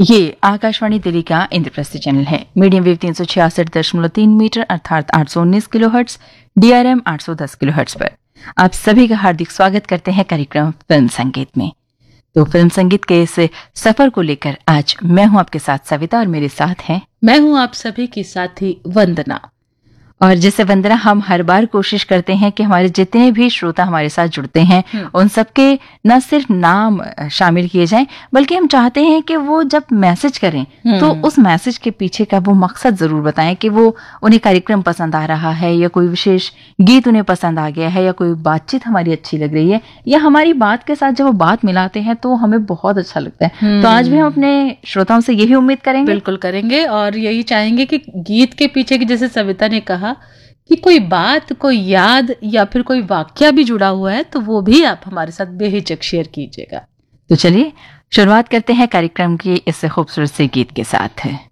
ये आकाशवाणी दिल्ली का इंद्रप्रस्थ चैनल है। मीडियम वेव 366.3 मीटर अर्थात 819 किलोहर्ट्ज, DRM 810 किलोहर्ट्ज पर आप सभी का हार्दिक स्वागत करते हैं कार्यक्रम फिल्म संगीत में। तो फिल्म संगीत के इस सफर को लेकर आज मैं हूं आपके साथ सविता और मेरे साथ हैं मैं हूं आप सभी की साथी वंदना। और जैसे वंदना हम हर बार कोशिश करते हैं कि हमारे जितने भी श्रोता हमारे साथ जुड़ते हैं उन सबके न सिर्फ नाम शामिल किए जाएं बल्कि हम चाहते हैं कि वो जब मैसेज करें तो उस मैसेज के पीछे का वो मकसद जरूर बताएं कि वो उन्हें कार्यक्रम पसंद आ रहा है या कोई विशेष गीत उन्हें पसंद आ गया है या कोई बातचीत हमारी अच्छी लग रही है या हमारी बात के साथ जब वो बात मिलाते हैं तो हमें बहुत अच्छा लगता है। तो आज भी हम अपने श्रोताओं से यही उम्मीद करेंगे। बिल्कुल करेंगे और यही चाहेंगे कि गीत के पीछे की, जैसे सविता ने कहा कि कोई बात, कोई याद या फिर कोई वाक्या भी जुड़ा हुआ है तो वो भी आप हमारे साथ बेहिचक शेयर कीजिएगा। तो चलिए शुरुआत करते हैं कार्यक्रम के इस खूबसूरत से गीत के साथ।